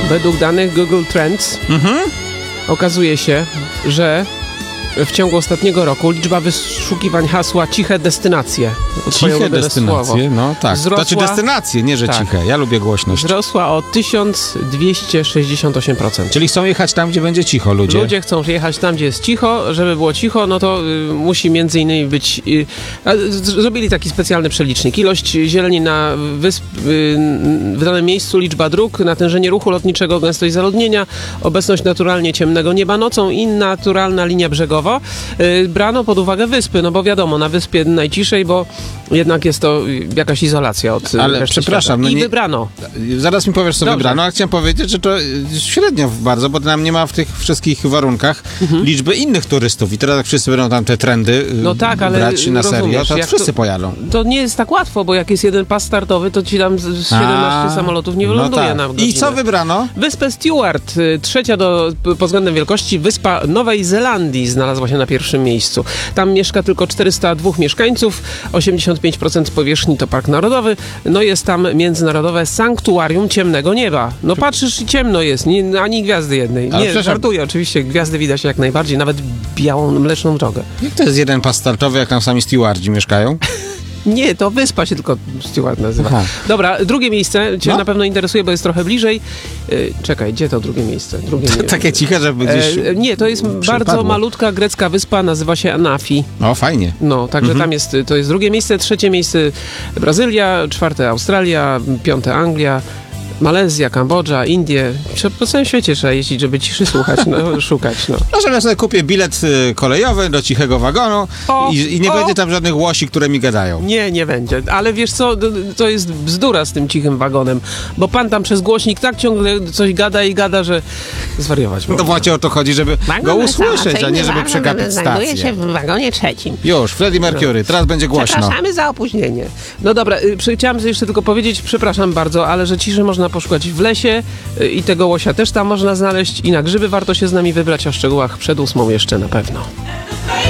Według danych Google Trends okazuje się, że w ciągu ostatniego roku liczba wyszukiwań hasła ciche destynacje. Ciche destynacje, no tak. Wzrosła, znaczy destynacje, nie że ciche. Ja lubię głośność. Wzrosła o 1268%. Czyli chcą jechać tam, gdzie będzie cicho, ludzie. Ludzie chcą jechać tam, gdzie jest cicho. Żeby było cicho, no to musi między innymi być... zrobili taki specjalny przelicznik. Ilość zieleni w danym miejscu, liczba dróg, natężenie ruchu lotniczego, gęstość zaludnienia, obecność naturalnie ciemnego nieba nocą i naturalna linia brzegowa. Brano pod uwagę wyspy, no bo wiadomo, na wyspie najciszej, bo jednak jest to jakaś izolacja od Ale przepraszam, no wybrano. Zaraz mi powiesz, co Dobrze. wybrano, a chciałem powiedzieć, że to średnio bardzo, bo tam nie ma w tych wszystkich warunkach liczby innych turystów i teraz jak wszyscy będą tam te trendy brać na serio, to wszyscy pojadą. To nie jest tak łatwo, bo jak jest jeden pas startowy, to ci tam 17 samolotów nie wyląduje na godzinę. I co wybrano? Wyspę Stewart, trzecia pod względem wielkości wyspa Nowej Zelandii znalazła się na pierwszym miejscu. Tam mieszka tylko 402 mieszkańców, 85% powierzchni to park narodowy, no jest tam międzynarodowe sanktuarium ciemnego nieba. No patrzysz i ciemno jest, ani gwiazdy jednej. Nie, żartuję, oczywiście, gwiazdy widać jak najbardziej, nawet białą, mleczną drogę. Jak to jest jeden pas startowy, jak tam sami stewardzi mieszkają? Nie, to wyspa się tylko Stewart nazywa. Aha. Dobra, drugie miejsce cię na pewno interesuje, bo jest trochę bliżej. Czekaj, gdzie to drugie miejsce? Takie ciche, żeby gdzieś... nie, to jest bardzo malutka grecka wyspa, nazywa się Anafi. O, fajnie. No, także tam to jest drugie miejsce, trzecie miejsce Brazylia, czwarte Australia, piąte Anglia, Malezja, Kambodża, Indie. Po całym świecie trzeba jeździć, żeby ciszy słuchać, szukać. Może ja sobie kupię bilet kolejowy do cichego wagonu i nie będzie tam żadnych łosi, które mi gadają. Nie będzie. Ale wiesz co, to jest bzdura z tym cichym wagonem, bo pan tam przez głośnik tak ciągle coś gada, że zwariować. No to właśnie o to chodzi, żeby go usłyszeć, a nie żeby przegapić stację. Znajduje się w wagonie trzecim. Już, Freddie Mercury, teraz będzie głośno. Przepraszamy za opóźnienie. No dobra, chciałam jeszcze tylko powiedzieć, przepraszam bardzo, ale że ciszy można poszukać w lesie i tego łosia też tam można znaleźć i na grzyby warto się z nami wybrać, o szczegółach przed 8 jeszcze na pewno.